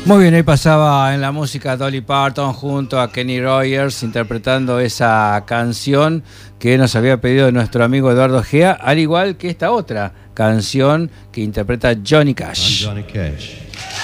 Muy bien, ahí pasaba en la música Dolly Parton junto a Kenny Rogers interpretando esa canción que nos había pedido nuestro amigo Eduardo Gea, al igual que esta otra canción que interpreta Johnny Cash. I'm Johnny Cash.